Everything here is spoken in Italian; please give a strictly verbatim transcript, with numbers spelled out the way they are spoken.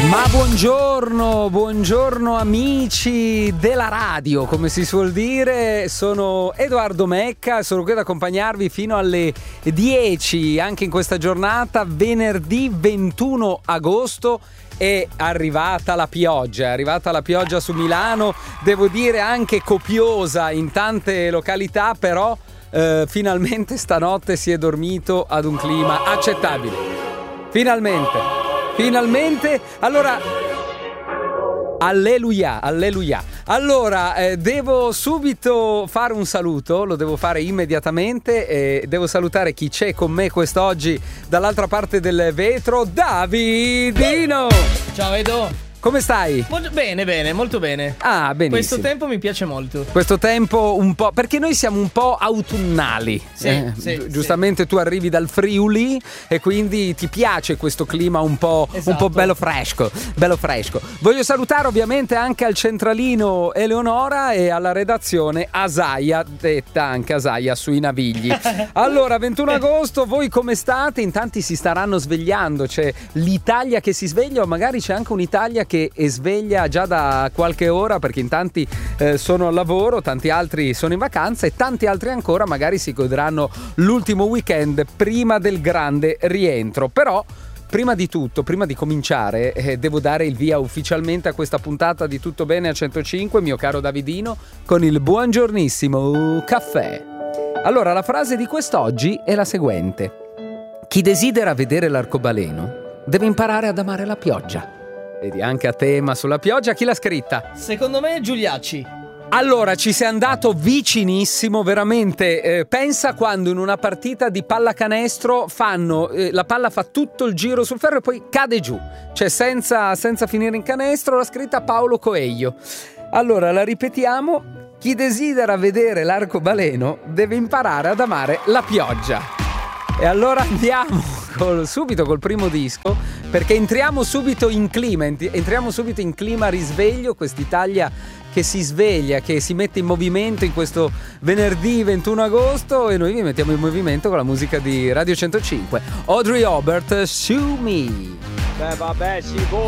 Ma buongiorno, buongiorno amici della radio, come si suol dire. Sono Edoardo Mecca, sono qui ad accompagnarvi fino alle dieci, anche in questa giornata, venerdì ventuno agosto. È arrivata la pioggia, è arrivata la pioggia su Milano, devo dire anche copiosa in tante località, però eh, finalmente stanotte si è dormito ad un clima accettabile. Finalmente. Finalmente, allora, alleluia, alleluia. Allora, eh, devo subito fare un saluto, lo devo fare immediatamente e devo salutare chi c'è con me quest'oggi dall'altra parte del vetro, Davidino. Ciao Edo. Come stai? Molto bene, bene, molto bene. Ah, benissimo. Questo tempo mi piace molto. Questo tempo un po', perché noi siamo un po' autunnali. Sì, eh, sì, gi- giustamente sì. Tu arrivi dal Friuli e quindi ti piace questo clima un po', esatto. un po' bello fresco, bello fresco. Voglio salutare ovviamente anche al centralino Eleonora e alla redazione Asaia, detta anche Asaia sui Navigli. Allora, ventuno agosto, voi come state? In tanti si staranno svegliando, c'è l'Italia che si sveglia o magari c'è anche un'Italia che che è sveglia già da qualche ora, perché in tanti eh, sono al lavoro, tanti altri sono in vacanza e tanti altri ancora magari si godranno l'ultimo weekend prima del grande rientro. Però prima di tutto, prima di cominciare, eh, devo dare il via ufficialmente a questa puntata di Tutto Bene a centocinque, mio caro Davidino, con il buongiornissimo caffè. Allora, la frase di quest'oggi è la seguente: chi desidera vedere l'arcobaleno deve imparare ad amare la pioggia. Vedi, anche a tema sulla pioggia. Chi l'ha scritta? Secondo me Giuliacci. Allora, ci sei andato vicinissimo, veramente. Eh, pensa quando in una partita di pallacanestro fanno, eh, la palla fa tutto il giro sul ferro e poi cade giù. Cioè senza, senza finire in canestro, l'ha scritta Paolo Coelho. Allora, la ripetiamo. Chi desidera vedere l'arcobaleno deve imparare ad amare la pioggia. E allora andiamo col, subito col primo disco, perché entriamo subito in clima, entriamo subito in clima risveglio, quest'Italia che si sveglia, che si mette in movimento in questo venerdì ventuno agosto, e noi vi mettiamo in movimento con la musica di Radio centocinque. Audrey Aubert, Sue Me. Beh vabbè, si